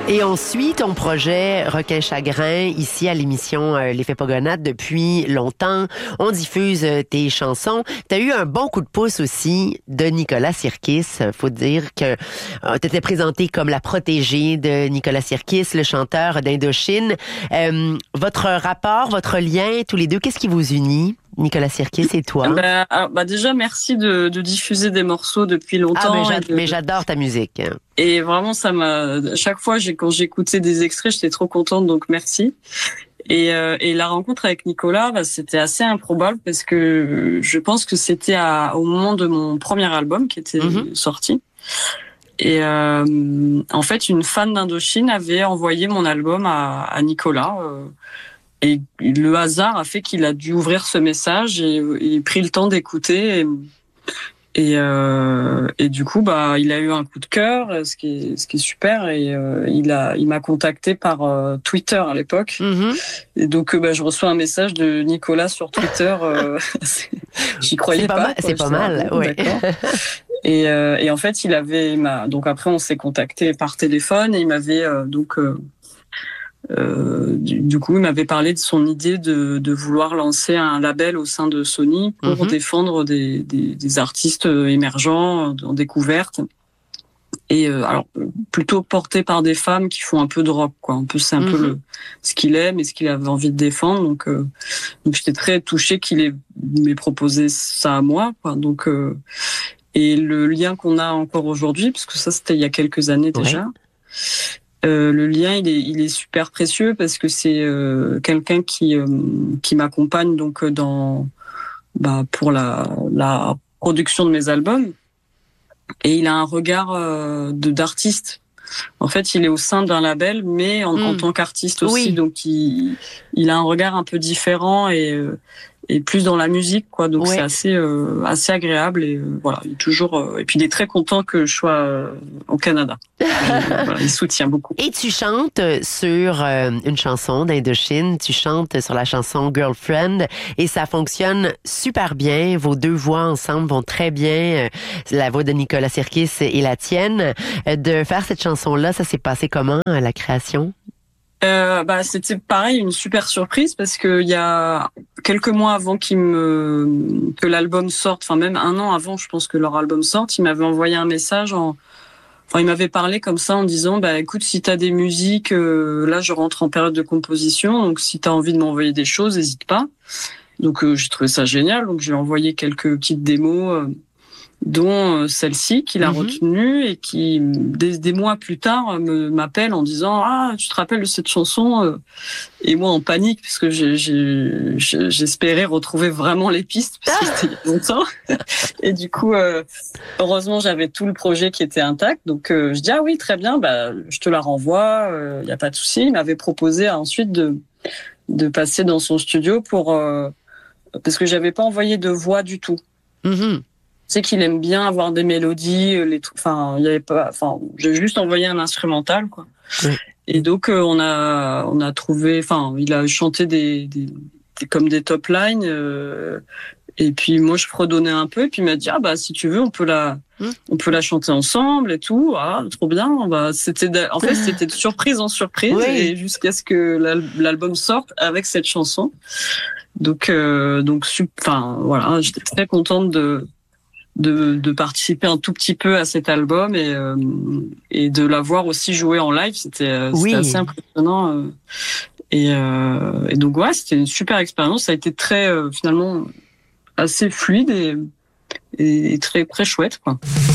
Et on suit ton projet Requin Chagrin ici à l'émission L'Effet Pogonade depuis longtemps. On diffuse tes chansons. Tu as eu un bon coup de pouce aussi de Nicolas Sirkis. Faut dire que tu étais présenté comme la protégée de Nicolas Sirkis, le chanteur d'Indochine. Votre rapport, votre lien, tous les deux, qu'est-ce qui vous unit? Nicolas Sirkis et toi? Déjà, merci de diffuser des morceaux depuis longtemps. Mais j'adore ta musique. Et vraiment, chaque fois, quand j'écoutais des extraits, j'étais trop contente, donc merci. Et la rencontre avec Nicolas, c'était assez improbable parce que je pense que c'était au moment de mon premier album qui était sorti. Et en fait, une fan d'Indochine avait envoyé mon album à Nicolas. Et le hasard a fait qu'il a dû ouvrir ce message et pris le temps d'écouter. Et du coup, il a eu un coup de cœur, ce qui est super. Et il m'a contacté par Twitter à l'époque. Et donc, je reçois un message de Nicolas sur Twitter. J'y croyais pas. C'est pas mal, oui. Et en fait, donc après, on s'est contacté par téléphone et il m'avait du coup, il m'avait parlé de son idée de vouloir lancer un label au sein de Sony pour défendre des artistes émergents en découverte. Et alors plutôt porté par des femmes qui font un peu de rock, quoi. C'est un peu ce qu'il aime et ce qu'il avait envie de défendre. Donc j'étais très touchée qu'il m'ait proposé ça à moi, quoi. Donc et le lien qu'on a encore aujourd'hui, parce que ça c'était il y a quelques années déjà. Le lien, il est super précieux parce que c'est quelqu'un qui m'accompagne donc pour la production de mes albums, et il a un regard d'artiste. En fait, il est au sein d'un label, mais en tant qu'artiste aussi, donc il a un regard un peu différent et plus dans la musique, quoi. Donc c'est assez agréable et voilà, il est toujours et puis il est très content que je sois au Canada. Voilà, il soutient beaucoup. Et tu chantes sur une chanson d'Indochine, tu chantes sur la chanson Girlfriend et ça fonctionne super bien. Vos deux voix ensemble vont très bien. La voix de Nicolas Sirkis et la tienne. De faire cette chanson-là, ça s'est passé comment, la création? C'était pareil, une super surprise parce que il y a quelques mois avant que l'album sorte, enfin même un an avant, je pense que leur album sorte, il m'avait envoyé un message il m'avait parlé comme ça en disant écoute, si t'as des musiques, là je rentre en période de composition, donc si t'as envie de m'envoyer des choses, n'hésite pas. Donc j'ai trouvé ça génial, donc j'ai envoyé quelques petites démos dont celle-ci qu'il a retenue et qui des mois plus tard m'appelle en disant tu te rappelles de cette chanson, et moi en panique puisque j'espérais retrouver vraiment les pistes parce que c'était il y a longtemps et du coup heureusement j'avais tout le projet qui était intact, donc je dis oui, très bien, je te la renvoie, il y a pas de souci. Il m'avait proposé ensuite de passer dans son studio parce que j'avais pas envoyé de voix du tout. C'est qu'il aime bien avoir des mélodies, j'ai juste envoyé un instrumental, quoi. Et donc on a trouvé, il a chanté comme des top lines, et puis moi je fredonnais un peu, et puis il m'a dit si tu veux on peut la chanter ensemble et tout. Trop bien. C'était de surprise en surprise, et jusqu'à ce que l'album sorte avec cette chanson. Donc voilà, j'étais très contente de participer un tout petit peu à cet album et de l'avoir aussi joué en live. C'était assez impressionnant. Et donc c'était une super expérience. Ça a été très finalement assez fluide et très très chouette, quoi.